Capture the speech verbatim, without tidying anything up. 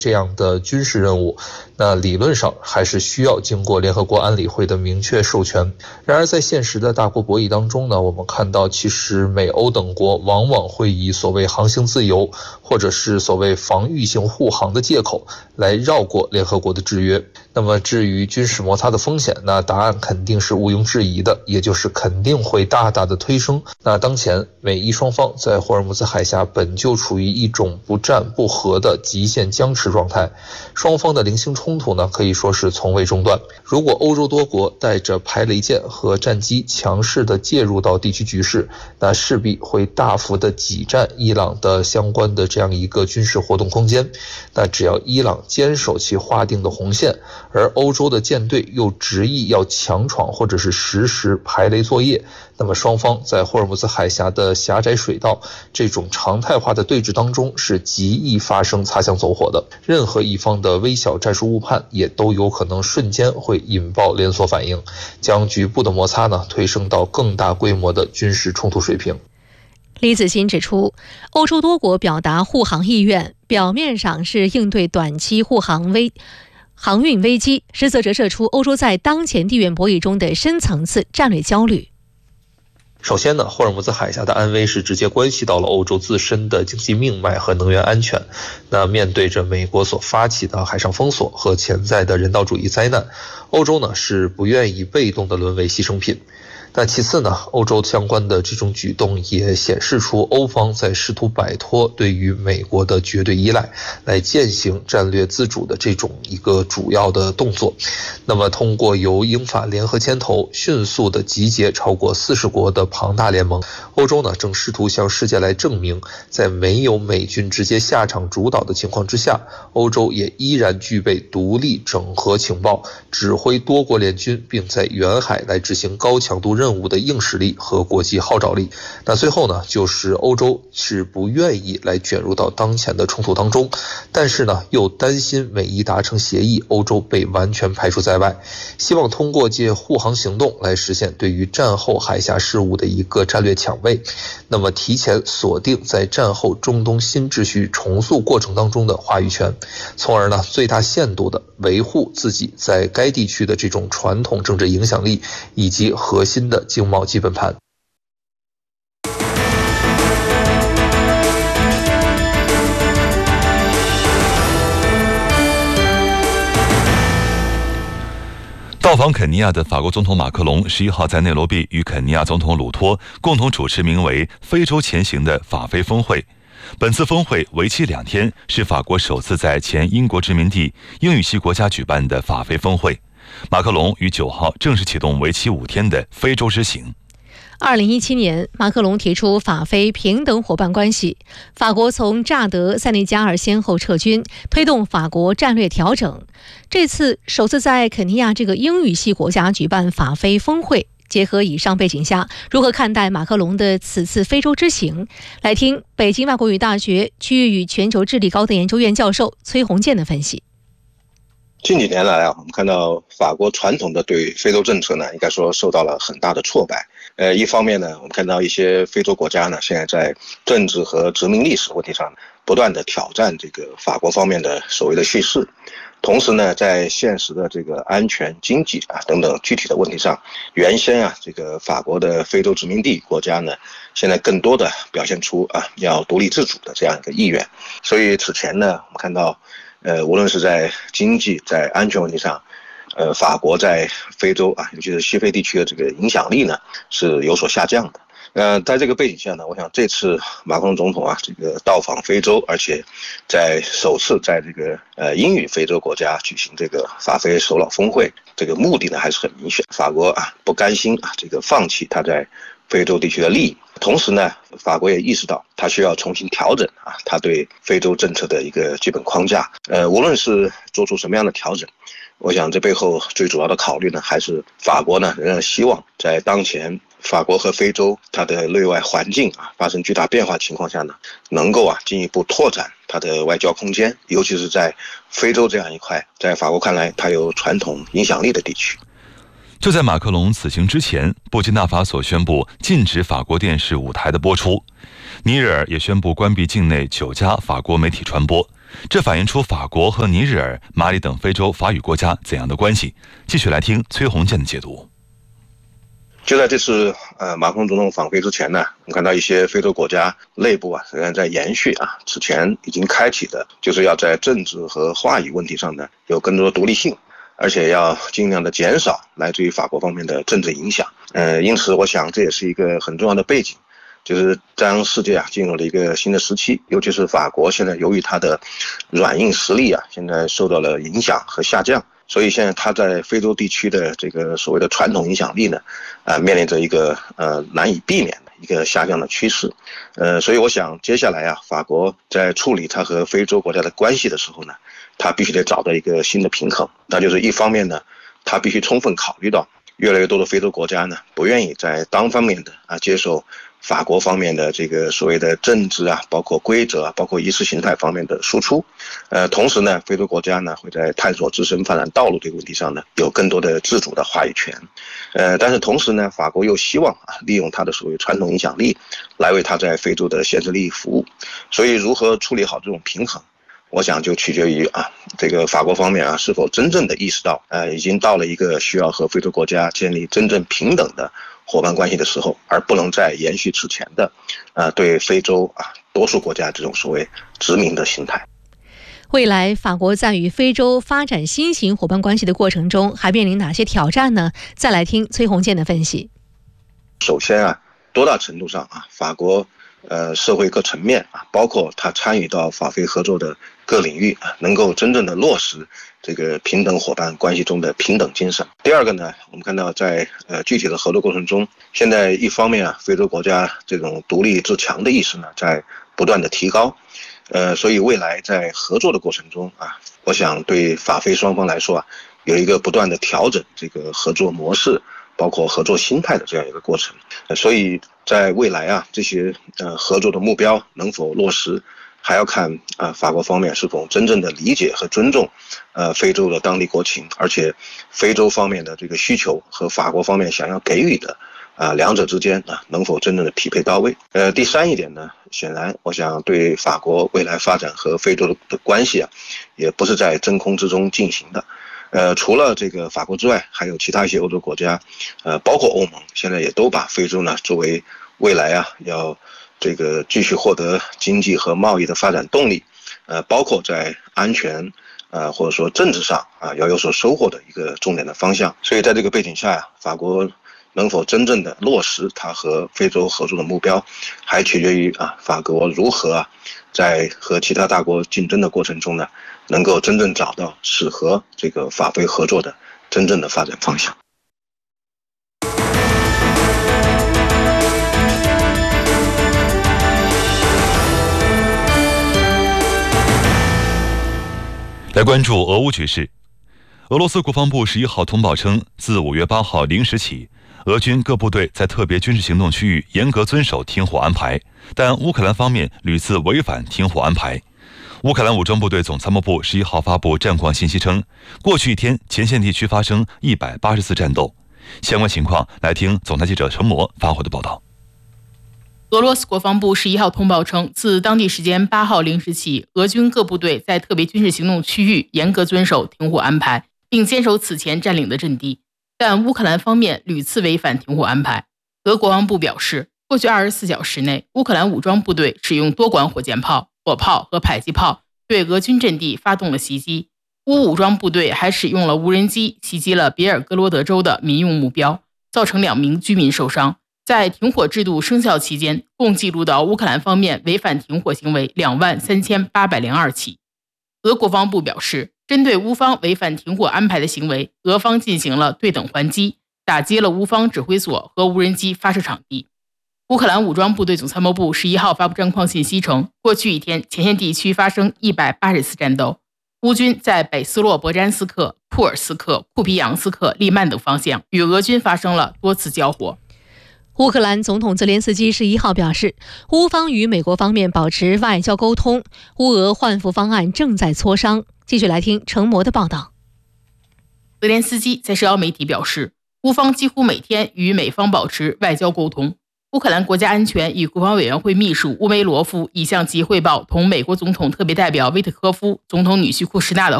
这样的军事任务，那理论上还是需要经过联合国安理会的明确授权。然而在现实的大国博弈当中呢，我们看到其实美欧等国往往会以所谓航行自由或者是所谓防御性护航的借口来绕过联合国的制约。那么至于军事摩擦的风险，那答案肯定是毋庸置疑的，也就是肯定会大大的推升。那当前美伊双方在霍尔木兹海峡本就处于一种不战不和的极限僵持状态，双方的零星冲突呢可以说是从未中断。如果欧洲多国带着排雷舰和战机强势的介入到地区局势，那势必会大幅的挤占伊朗的相关的这样一个军事活动空间。那只要伊朗坚守其划定的红线，而欧洲的舰队又执意要强闯或者是实施排雷作业，那么双方在霍尔木兹海峡的狭窄水道这种常态化的对峙当中是极易发生擦枪走火的，任何一方的微小战术误判也都有可能瞬间会引爆连锁反应，将局部的摩擦呢推升到更大规模的军事冲突水平。 李子欣指出，欧洲多国表达护航意愿，表面上是应对短期护航危航运危机，实则折射出欧洲在当前地缘博弈中的深层次战略焦虑。 首先呢，霍尔木兹海峡的安危是直接关系到了欧洲自身的经济命脉和能源安全。那面对着美国所发起的海上封锁和潜在的人道主义灾难，欧洲呢是不愿意被动的沦为牺牲品。那其次呢，欧洲相关的这种举动也显示出欧方在试图摆脱对于美国的绝对依赖，来践行战略自主的这种一个主要的动作。那么通过由英法联合牵头，迅速的集结超过四十国的庞大联盟，欧洲呢正试图向世界来证明，在没有美军直接下场主导的情况之下，欧洲也依然具备独立整合情报、指挥多国联军，并在远海来执行高强度任务的硬实力和国际号召力。那最后呢，就是欧洲是不愿意来卷入到当前的冲突当中，但是呢又担心美伊达成协议，欧洲被完全排除在外，希望通过借护航行动来实现对于战后海峡事务的一个战略抢位，那么提前锁定在战后中东新秩序重塑过程当中的话语权，从而呢最大限度的维护自己在该地区的这种传统政治影响力以及核心的经贸基本盘。 到访肯尼亚的法国总统马克龙十一号在内罗毕与肯尼亚总统鲁托共同主持名为“非洲前行”的法非峰会。本次峰会为期两天，是法国首次在前英国殖民地英语系国家举办的法非峰会。马克龙于九号正式启动为期五天的非洲之行。 二零一七年，马克龙提出法非平等伙伴关系，法国从乍得、塞内加尔先后撤军，推动法国战略调整。这次首次在肯尼亚这个英语系国家举办法非峰会，结合以上背景下，如何看待马克龙的此次非洲之行？来听北京外国语大学区域与全球治理高等研究院教授崔洪建的分析。 近几年来啊，我们看到法国传统的对非洲政策呢，应该说受到了很大的挫败。呃，一方面呢，我们看到一些非洲国家呢，现在在政治和殖民历史问题上不断的挑战这个法国方面的所谓的叙事，同时呢，在现实的这个安全、经济啊等等具体的问题上，原先啊这个法国的非洲殖民地国家呢，现在更多的表现出啊要独立自主的这样一个意愿。所以此前呢，我们看到。呃，无论是在经济、在安全问题上，呃，法国在非洲啊，尤其是西非地区的这个影响力呢，是有所下降的。呃，在这个背景下呢，我想这次马克龙总统啊，这个到访非洲，而且在首次在这个呃英语非洲国家举行这个法非首脑峰会，这个目的呢还是很明显，法国啊不甘心啊这个放弃他在非洲地区的利益，同时呢，法国也意识到它需要重新调整啊，它对非洲政策的一个基本框架。呃，无论是做出什么样的调整，我想这背后最主要的考虑呢，还是法国呢仍然希望在当前法国和非洲它的内外环境啊发生巨大变化情况下呢，能够啊进一步拓展它的外交空间，尤其是在非洲这样一块在法国看来它有传统影响力的地区。 就在马克龙此行之前，布基纳法索宣布禁止法国电视五台的播出，尼日尔也宣布关闭境内九家法国媒体传播。 这反映出法国和尼日尔、马里等非洲法语国家怎样的关系？继续来听崔洪建的解读。 就在这次呃马克龙总统访非之前呢，我们看到一些非洲国家内部啊，仍然在延续啊之前已经开启的，就是要在政治和话语问题上呢有更多的独立性，而且要尽量的减少来自于法国方面的政治影响。呃，因此我想这也是一个很重要的背景，就是当世界啊进入了一个新的时期，尤其是法国现在由于它的软硬实力啊现在受到了影响和下降。所以现在它在非洲地区的这个所谓的传统影响力呢，呃，面临着一个呃难以避免的一个下降的趋势，呃，所以我想接下来啊，法国在处理它和非洲国家的关系的时候呢，它必须得找到一个新的平衡，那就是一方面呢，它必须充分考虑到越来越多的非洲国家呢，不愿意在单方面的啊接受法国方面的这个所谓的政治啊，包括规则啊，包括意识形态方面的输出，呃，同时呢，非洲国家呢会在探索自身发展道路这个问题上呢，有更多的自主的话语权，呃，但是同时呢，法国又希望啊利用它的所谓传统影响力，来为它在非洲的现实利益服务，所以如何处理好这种平衡，我想就取决于啊这个法国方面啊是否真正的意识到，呃，已经到了一个需要和非洲国家建立真正平等的伙伴关系的时候，而不能再延续之前的，呃，对非洲啊多数国家这种所谓殖民的心态。 未来法国在与非洲发展新型伙伴关系的过程中，还面临哪些挑战呢？再来听崔洪建的分析。 首先啊，多大程度上啊，法国呃社会各层面啊，包括他参与到法非合作的各领域啊，能够真正的落实这个平等伙伴关系中的平等精神。第二个呢，我们看到在呃具体的合作过程中，现在一方面啊，非洲国家这种独立自强的意识呢，在不断的提高，呃，所以未来在合作的过程中啊，我想对法非双方来说啊，有一个不断的调整这个合作模式，包括合作心态的这样一个过程。呃、所以在未来啊，这些呃合作的目标能否落实，还要看啊、呃、法国方面是否真正的理解和尊重呃非洲的当地国情，而且非洲方面的这个需求和法国方面想要给予的啊、呃、两者之间啊能否真正的匹配到位。呃，第三一点呢，显然我想对法国未来发展和非洲的的关系啊，也不是在真空之中进行的。呃，除了这个法国之外，还有其他一些欧洲国家，呃，包括欧盟，现在也都把非洲呢作为未来啊要这个继续获得经济和贸易的发展动力，呃，包括在安全呃或者说政治上啊要有所收获的一个重点的方向。所以在这个背景下呀，法国能否真正的落实它和非洲合作的目标，还取决于啊法国如何啊在和其他大国竞争的过程中呢，能够真正找到适合这个法非合作的真正的发展方向。 来关注俄乌局势。俄罗斯国防部十一号通报称，自五月八号零时起，俄军各部队在特别军事行动区域严格遵守停火安排，但乌克兰方面屡次违反停火安排。乌克兰武装部队总参谋部十一号发布战况信息称，过去一天前线地区发生一百八十次战斗。相关情况，来听总台记者陈模发回的报道。 俄罗斯国防部十一号通报称，自当地时间八号零时起，俄军各部队在特别军事行动区域严格遵守停火安排，并坚守此前占领的阵地。但乌克兰方面屡次违反停火安排。俄国防部表示，过去二十四小时内，乌克兰武装部队使用多管火箭炮、火炮和迫击炮对俄军阵地发动了袭击。乌武装部队还使用了无人机袭击了别尔哥罗德州的民用目标，造成两名居民受伤。在停火制度生效期间，共记录到乌克兰方面违反停火行为两万三千八百零二起。俄国防部表示，针对乌方违反停火安排的行为，俄方进行了对等还击，打击了乌方指挥所和无人机发射场地。乌克兰武装部队总参谋部十一号发布战况信息称，过去一天前线地区发生一百八十次战斗，乌军在北斯洛伯詹斯克、库尔斯克、库皮扬斯克、利曼等方向与俄军发生了多次交火。 乌克兰总统泽连斯基十一号表示，乌方与美国方面保持外交沟通，乌俄换俘方案正在磋商。继续来听程模的报道。 泽连斯基在社交媒体表示，乌方几乎每天与美方保持外交沟通。 乌克兰国家安全与国防委员会秘书乌梅罗夫已向其汇报同美国总统特别代表威特科夫、总统女婿库什纳的